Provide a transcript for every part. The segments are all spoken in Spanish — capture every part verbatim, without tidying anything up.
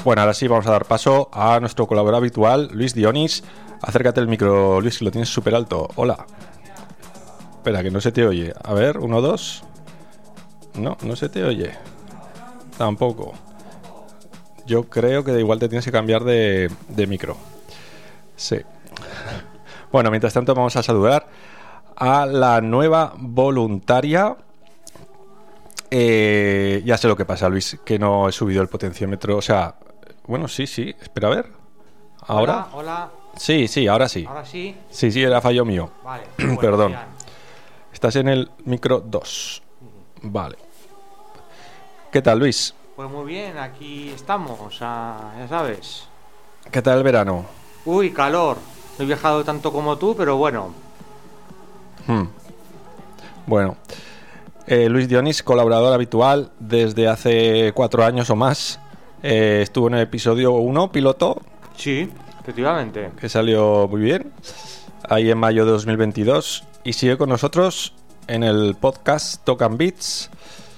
Bueno, ahora sí vamos a dar paso a nuestro colaborador habitual, Luis Dionis. Acércate el micro, Luis, que lo tienes súper alto. Hola. Espera, que no se te oye. A ver, uno, dos. No, no se te oye. Tampoco. Yo creo que igual te tienes que cambiar de, de micro. Sí. Bueno, mientras tanto vamos a saludar a la nueva voluntaria. Eh, ya sé lo que pasa, Luis, que no he subido el potenciómetro. O sea, bueno, sí, sí. Espera, a ver. ¿Ahora? Hola, hola. Sí, sí, ahora sí. ¿Ahora sí? Sí, sí, era fallo mío. Vale. Bueno, Perdón. ya. Estás en el micro dos. Vale. ¿Qué tal, Luis? Pues muy bien, aquí estamos, o sea, ya sabes. ¿Qué tal el verano? Uy, calor. No he viajado tanto como tú, pero bueno. Hmm. Bueno. Eh, Luis Dionis, colaborador habitual desde hace cuatro años o más. Eh, estuvo en el episodio uno, piloto, Sí, efectivamente. que salió muy bien, ahí en mayo de dos mil veintidós. Y sigue con nosotros en el podcast Tocan Beats.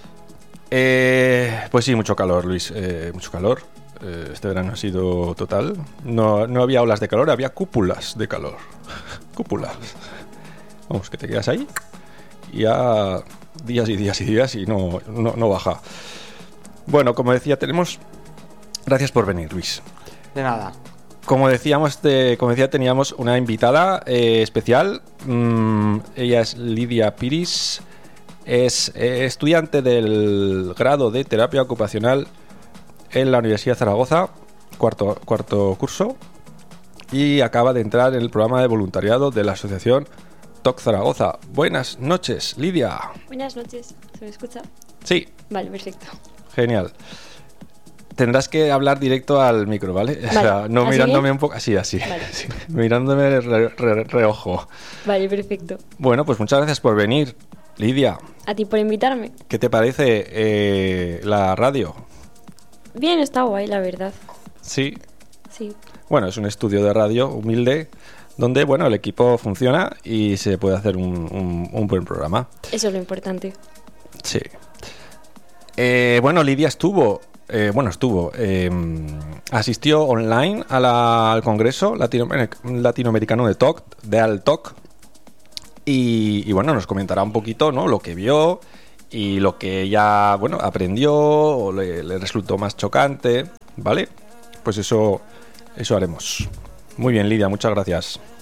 Eh, pues sí, mucho calor, Luis, eh, mucho calor. Eh, este verano ha sido total. No, no había olas de calor, había cúpulas de calor. Cúpulas. Vamos, que te quedas ahí y ya días y días y días y no, no, no baja. Bueno, como decía, tenemos... Gracias por venir, Luis. De nada. Como decíamos, de, como decía, teníamos una invitada eh, especial. Mm, ella es Lidia Piris. Es eh, estudiante del grado de terapia ocupacional en la Universidad de Zaragoza, cuarto, cuarto curso, y acaba de entrar en el programa de voluntariado de la asociación T O C Zaragoza. Buenas noches, Lidia. Buenas noches, ¿se me escucha? Sí. Vale, perfecto. Genial. Tendrás que hablar directo al micro, ¿vale? Vale. O sea, no ¿Así mirándome bien? un poco... Así, así. Vale. Sí. Mirándome re, re, reojo. Vale, perfecto. Bueno, pues muchas gracias por venir, Lidia. A ti por invitarme. ¿Qué te parece eh, la radio? Bien, está guay, la verdad. Sí. Sí. Bueno, es un estudio de radio humilde donde, bueno, el equipo funciona y se puede hacer un, un, un buen programa. Eso es lo importante. Sí. Eh, bueno, Lidia estuvo, eh, bueno, estuvo, eh, asistió online a la, al Congreso Latinoamer- Latinoamericano de T O C, de Al T O C, y, y bueno, nos comentará un poquito, ¿no?, lo que vio y lo que ella, bueno, aprendió o le, le resultó más chocante, ¿vale? Pues eso, eso haremos. Muy bien, Lidia, muchas gracias.